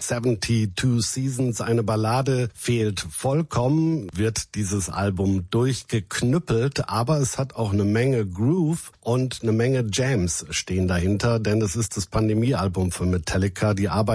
72 Seasons. Eine Ballade fehlt vollkommen, wird dieses Album durchgeknüppelt, aber es hat auch eine Menge Groove und eine Menge Jams stehen dahinter, denn es ist das Pandemie-Album für Metallica. Die Arbeit